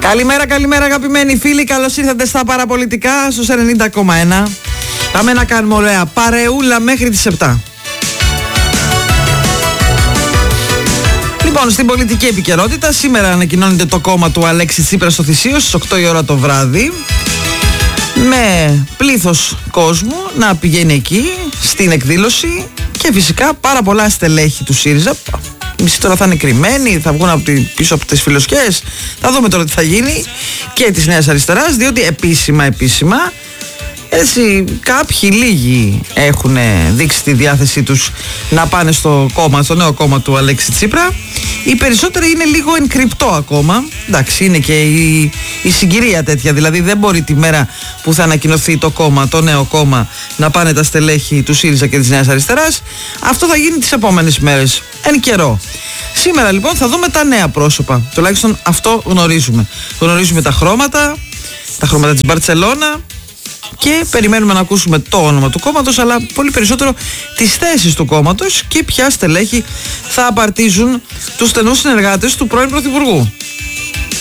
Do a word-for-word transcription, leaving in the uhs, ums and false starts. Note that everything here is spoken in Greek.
Καλημέρα, καλημέρα αγαπημένοι φίλοι. Καλώς ήρθατε στα παραπολιτικά στους ενενήντα κόμμα ένα. Πάμε να κάνουμε ωραία παρεούλα μέχρι τις επτά. Λοιπόν, στην πολιτική επικαιρότητα σήμερα ανακοινώνεται το κόμμα του Αλέξη Τσίπρα στο Θησίο στις οκτώ η ώρα το βράδυ, με πλήθος κόσμου να πηγαίνει εκεί στην εκδήλωση και φυσικά πάρα πολλά στελέχη του ΣΥΡΙΖΑ. Μισή τώρα θα είναι κρυμμένοι, θα βγουν από τη, πίσω από τις φιλοσκές. Θα δούμε τώρα τι θα γίνει, και της Νέας Αριστεράς, διότι επίσημα, επίσημα έτσι κάποιοι λίγοι έχουν δείξει τη διάθεσή τους να πάνε στο κόμμα, στο νέο κόμμα του Αλέξη Τσίπρα. Οι περισσότεροι είναι λίγο ενκρυπτό ακόμα. Εντάξει, είναι και η, η συγκυρία τέτοια, δηλαδή δεν μπορεί τη μέρα που θα ανακοινωθεί το κόμμα, το νέο κόμμα, να πάνε τα στελέχη του ΣΥΡΙΖΑ και της Νέας Αριστεράς. Αυτό θα γίνει τις επόμενες μέρες, εν καιρό. Σήμερα λοιπόν θα δούμε τα νέα πρόσωπα, τουλάχιστον αυτό γνωρίζουμε. Γνωρίζουμε τα χρώματα, τα χρώματα της Μπαρτσελώνα, και περιμένουμε να ακούσουμε το όνομα του κόμματος, αλλά πολύ περισσότερο τις θέσεις του κόμματος και ποια στελέχη θα απαρτίζουν τους στενούς συνεργάτες του πρώην Πρωθυπουργού.